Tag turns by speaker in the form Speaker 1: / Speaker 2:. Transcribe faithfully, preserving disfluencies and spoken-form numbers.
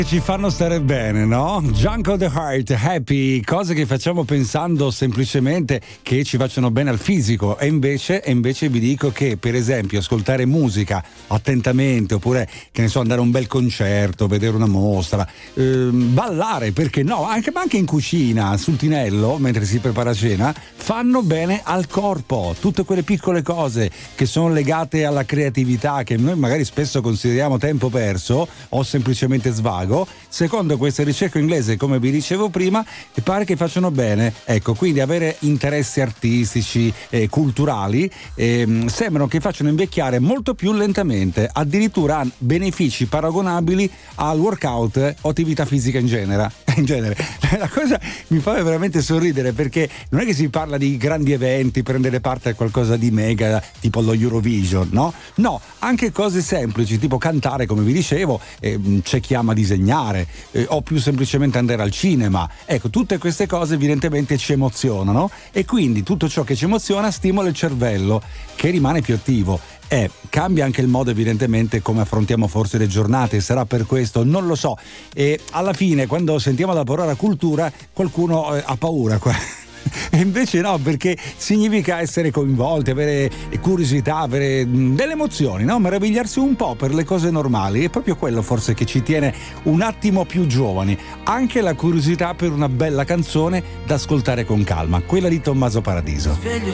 Speaker 1: Ci fanno stare bene, no? Junk of the Heart, Happy, cose che facciamo pensando semplicemente che ci facciano bene al fisico, e invece, e invece vi dico che, per esempio, ascoltare musica attentamente, oppure, che ne so, andare a un bel concerto, vedere una mostra, ehm, ballare, perché no, anche, anche in cucina, sul tinello, mentre si prepara cena, fanno bene al corpo. Tutte quelle piccole cose che sono legate alla creatività, che noi magari spesso consideriamo tempo perso o semplicemente svago, secondo questa ricerca inglese, come vi dicevo prima, pare che facciano bene. Ecco, quindi avere interessi artistici e culturali eh, sembrano che facciano invecchiare molto più lentamente, addirittura hanno benefici paragonabili al workout o attività fisica in genere. In genere. La cosa mi fa veramente sorridere, perché non è che si parla di grandi eventi, prendere parte a qualcosa di mega tipo lo Eurovision, no? No, anche cose semplici tipo cantare, come vi dicevo, eh, c'è chi ama disegnare, eh, o più semplicemente andare al cinema. Ecco, tutte queste cose evidentemente ci emozionano, e quindi tutto ciò che ci emoziona stimola il cervello, che rimane più attivo. Eh, cambia anche il modo evidentemente come affrontiamo forse le giornate, sarà per questo, non lo so. E alla fine, quando sentiamo la parola cultura, qualcuno eh, ha paura. E invece no, perché significa essere coinvolti, avere curiosità, avere delle emozioni, no? Meravigliarsi un po' per le cose normali. È proprio quello forse che ci tiene un attimo più giovani. Anche la curiosità per una bella canzone da ascoltare con calma, quella di Tommaso Paradiso.